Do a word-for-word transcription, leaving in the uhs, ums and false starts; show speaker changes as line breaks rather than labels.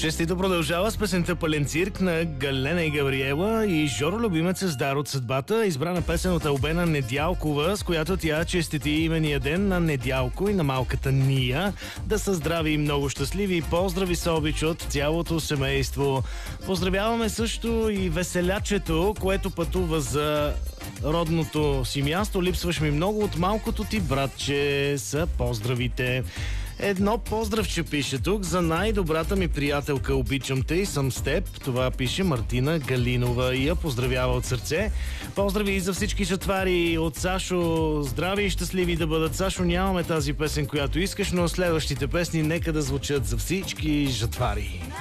Честито продължава с песента "Пълен цирк" на Галена и Габриела и Жоро Любимец "Дар от съдбата", избрана песен от Албена Недялкова, с която тя честити имения ден на Недялко и на малката Ния. Да са здрави и много щастливи. Поздрави с обич от цялото семейство. Поздравяваме също и Веселячето, което пътува за родното си място. Липсваш ми много, от малкото ти братче са поздравите. Едно поздравче пише тук: за най-добрата ми приятелка, обичам те и съм с теб. Това пише Мартина Галинова и я поздравява от сърце. Поздрави и за всички жатвари от Сашо. Здрави и щастливи да бъдат. Сашо, нямаме тази песен, която искаш, но следващите песни нека да звучат за всички жатвари.